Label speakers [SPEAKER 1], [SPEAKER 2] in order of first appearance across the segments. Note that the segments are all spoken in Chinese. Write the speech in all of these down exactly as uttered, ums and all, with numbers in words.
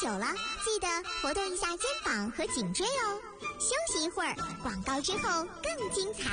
[SPEAKER 1] 久了，记得活动一下肩膀和颈椎哦。休息一会儿，广告之后更精彩。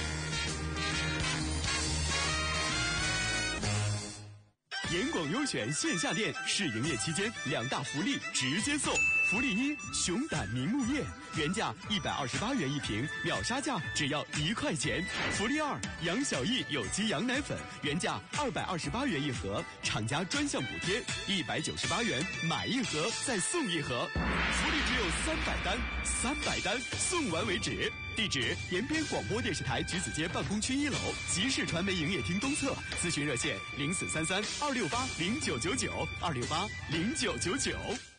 [SPEAKER 2] 严广优选线下店试营业期间，两大福利直接送。福利一：熊胆明目叶，原价一百二十八元一瓶，秒杀价只要一块钱。福利二：杨小艺有机羊奶粉，原价二百二十八元一盒，厂家专项补贴一百九十八元，买一盒再送一盒。福利只有三百单，三百单送完为止。地址：延边广播电视台橘子街办公区一楼，集市传媒营业厅东侧。咨询热线：零四三三二六八零九九九二六八零九九九。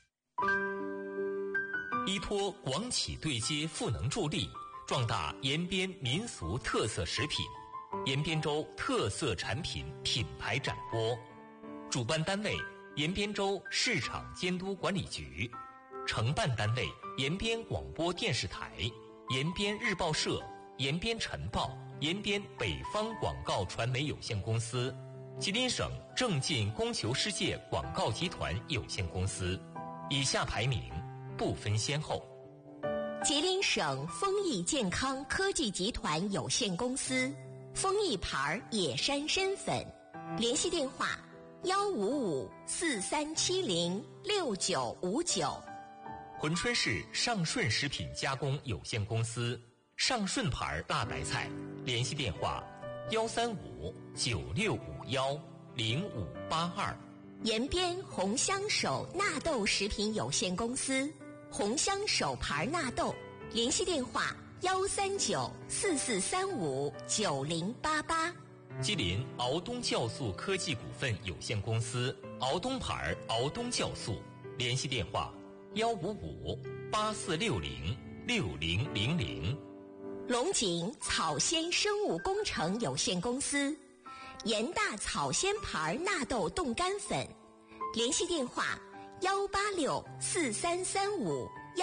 [SPEAKER 3] 依托广企对接赋能助力，壮大延边民俗特色食品，延边州特色产品品牌展播。主办单位：延边州市场监督管理局，承办单位：延边广播电视台、延边日报社、延边晨报、延边北方广告传媒有限公司、吉林省正进供求世界广告集团有限公司。以下排名不分先后。
[SPEAKER 4] 吉林省丰益健康科技集团有限公司，丰益牌野山参粉，联系电话：幺五五四三七零六九五九。
[SPEAKER 3] 珲春市上顺食品加工有限公司，上顺牌辣白菜，联系电话：幺三五九六五幺零五八二。
[SPEAKER 4] 延边红香手纳豆食品有限公司，红香手牌纳豆，联系电话：幺三九四四三五九零八八。
[SPEAKER 3] 吉林敖东酵素科技股份有限公司，敖东牌敖东酵素，联系电话：幺五五八四六零六零零零。
[SPEAKER 4] 龙井草鲜生物工程有限公司，盐大草鲜牌纳豆冻干粉，联系电话：幺八六四三三五